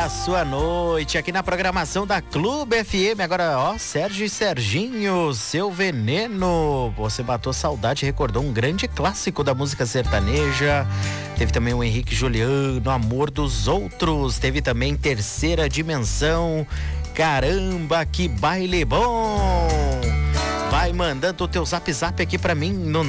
a sua noite aqui na programação da Clube FM. Agora, ó, Sérgio e Serginho, Seu Veneno. Você matou saudade, recordou um grande clássico da música sertaneja. Teve também o Henrique Juliano, Amor dos Outros. Teve também Terceira Dimensão. Caramba, que baile bom! Vai mandando o teu zap aqui pra mim no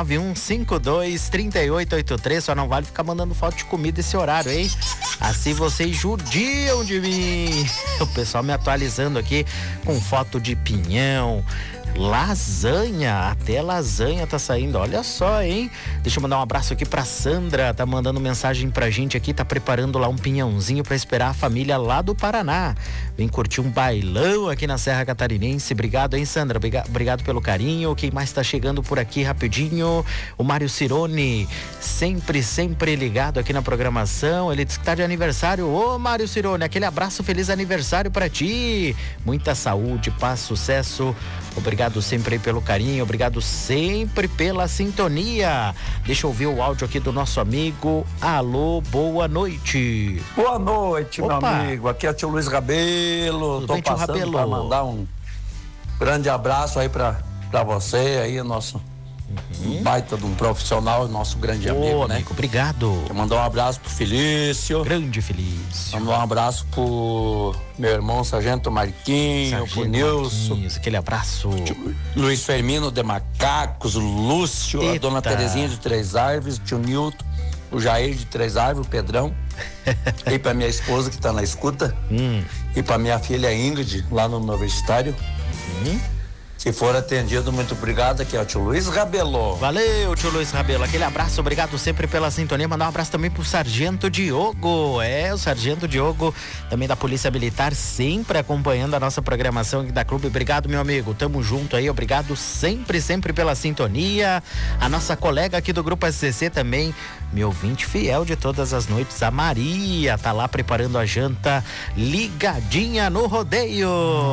991523883. Só não vale ficar mandando foto de comida esse horário, hein? Assim vocês judiam de mim. O pessoal me atualizando aqui com foto de pinhão, lasanha, até lasanha tá saindo, olha só, hein? Deixa eu mandar um abraço aqui pra Sandra, tá mandando mensagem pra gente aqui, tá preparando lá um pinhãozinho pra esperar a família lá do Paraná. Vem curtir um bailão aqui na Serra Catarinense. Obrigado, hein, Sandra? Obrigado pelo carinho. Quem mais tá chegando por aqui rapidinho? O Mário Cirone, sempre ligado aqui na programação. Ele disse que tá de aniversário. Ô, Mário Cirone, aquele abraço, feliz aniversário pra ti. Muita saúde, paz, sucesso. Obrigado sempre pelo carinho, obrigado sempre pela sintonia. Deixa eu ouvir o áudio aqui do nosso amigo. Alô, boa noite. Boa noite, Opa. meu amigo. Aqui é o tio Luiz Rabelo. Tô bem, tio passando Rabelo? para mandar um grande abraço aí pra você aí, nosso baita de um profissional, nosso grande amigo, né? Obrigado. Quero mandar um abraço pro Felício. Grande Felício. Mandar um abraço pro meu irmão Sargento Marquinho, pro Nilson. Marquinhos, aquele abraço. Luiz Fermino de Macacos, o Lúcio, Eita. a dona Terezinha de Três Árvores, o tio Nilton, o Jair de Três Árvores, o Pedrão. E pra minha esposa que tá na escuta. E pra minha filha Ingrid, lá no Universitário. Se for atendido, muito obrigado. Aqui é o tio Luiz Rabelo. Valeu, tio Luiz Rabelo. Aquele abraço, obrigado sempre pela sintonia. Mandar um abraço também pro Sargento Diogo. O Sargento Diogo, também da Polícia Militar, sempre acompanhando a nossa programação aqui da Clube. Obrigado, meu amigo. Tamo junto aí. Obrigado sempre pela sintonia. A nossa colega aqui do Grupo SCC também, meu ouvinte fiel de todas as noites, a Maria, tá lá preparando a janta, ligadinha no rodeio.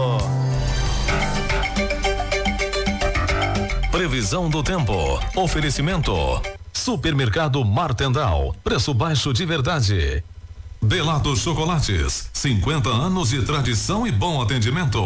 Previsão do tempo. Oferecimento. Supermercado Martendal. Preço baixo de verdade. Delato Chocolates. 50 anos de tradição e bom atendimento.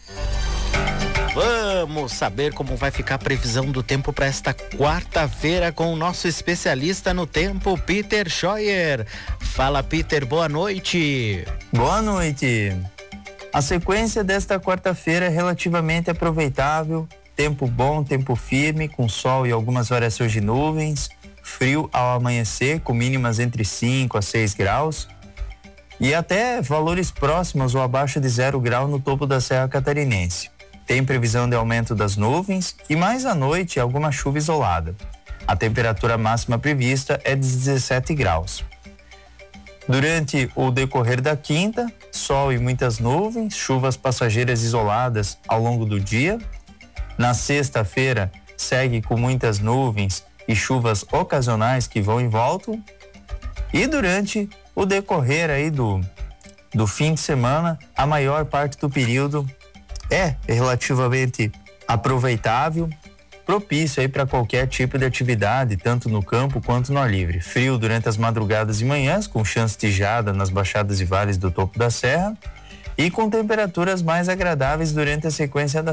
Vamos saber como vai ficar a previsão do tempo para esta quarta-feira com o nosso especialista no tempo, Peter Scheuer. Fala, Peter, boa noite. Boa noite. A sequência desta quarta-feira é relativamente aproveitável. Tempo bom, tempo firme, com sol e algumas variações de nuvens. Frio ao amanhecer, com mínimas entre 5 a 6 graus. E até valores próximos ou abaixo de 0 grau no topo da Serra Catarinense. Tem previsão de aumento das nuvens e mais à noite alguma chuva isolada. A temperatura máxima prevista é de 17 graus. Durante o decorrer da quinta, sol e muitas nuvens, chuvas passageiras isoladas ao longo do dia. Na sexta-feira, segue com muitas nuvens e chuvas ocasionais que vão e voltam. E durante o decorrer aí do fim de semana, a maior parte do período é relativamente aproveitável, propício aí para qualquer tipo de atividade, tanto no campo quanto no ar livre. Frio durante as madrugadas e manhãs, com chance de geada nas baixadas e vales do topo da serra, e com temperaturas mais agradáveis durante a sequência da